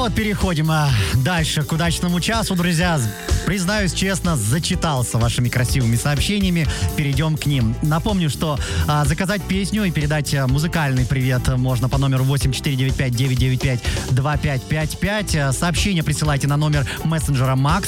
вот переходим дальше к удачному часу, друзья. Признаюсь честно, зачитался вашими красивыми сообщениями. Перейдем к ним. Напомню, что заказать песню и передать музыкальный привет можно по номеру 8495-995-2555. Сообщение присылайте на номер мессенджера Max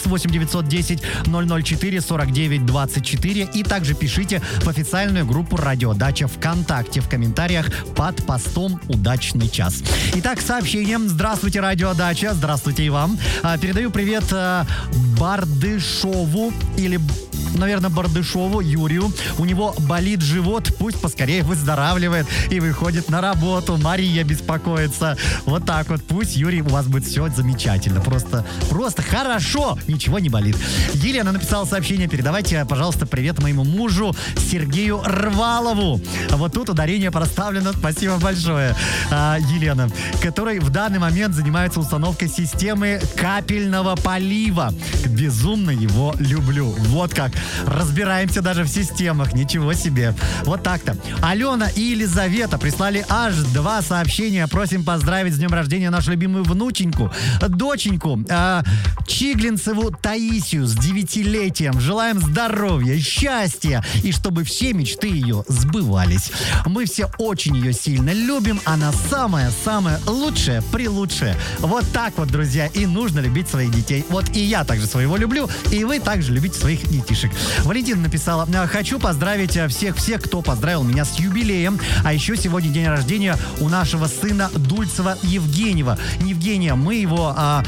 8910-004-49-24. И также пишите в официальную группу «Радио Дача» ВКонтакте в комментариях под постом «Удачный час». Итак, сообщение. Здравствуйте, Радио Дача. Здравствуйте и вам. Передаю привет Бардышову или, наверное, Бардышову Юрию. У него болит живот, пусть поскорее выздоравливает и выходит на работу. Мария беспокоится. Вот так вот. Пусть, Юрий, у вас будет все замечательно. Просто хорошо. Ничего не болит. Елена написала сообщение. Передавайте, пожалуйста, привет моему мужу Сергею Рвалову. Вот тут ударение проставлено. Спасибо большое, Елена. Который в данный момент занимается установкой системы капельного полива. Безумно его люблю. Вот как. Разбираемся даже в системах. Ничего себе. Вот так-то. Алена и Елизавета прислали аж 2 сообщения. Просим поздравить с днем рождения нашу любимую внученьку, доченьку, Чиглинцеву Таисию с 9-летием. Желаем здоровья, счастья и чтобы все мечты ее сбывались. Мы все очень ее сильно любим. Она самая-самая лучшая, прелучшая. Вот так вот, друзья, и нужно любить своих детей. Вот и я также своего люблю, и вы также любите своих детишек. Валентина написала: хочу поздравить всех, кто поздравил меня с юбилеем. А еще сегодня день рождения у нашего сына Дульцева Евгения. Мы его